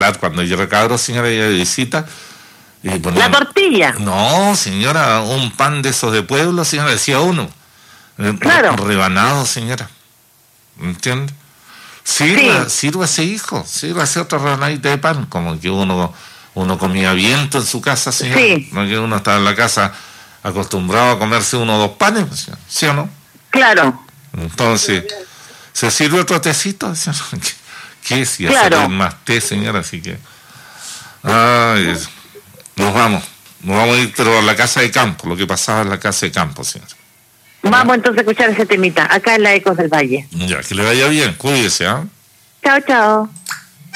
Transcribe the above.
regalar cuando yo era cabro, señora, ella de visita. Y ¿La tortilla? No, señora, un pan de esos de pueblo, señora, decía uno. Claro. Rebanado, señora. ¿Entiende? Sírvase, hijo, sírvase otra rebanadita de pan, como que uno comía viento en su casa, señora. Sí. No que uno estaba en la casa acostumbrado a comerse uno o dos panes, señora. ¿Sí o no? Claro. Entonces, ¿se sirve otro tecito? ¿Qué? Si ya claro. se pide más té, señora, así que... Ay, nos vamos a ir, pero a la casa de campo, lo que pasaba en la casa de campo, señora. Vamos entonces a escuchar ese temita, acá en la Ecos del Valle. Ya, que le vaya bien, cuídese, ¿ah? Chao, chao.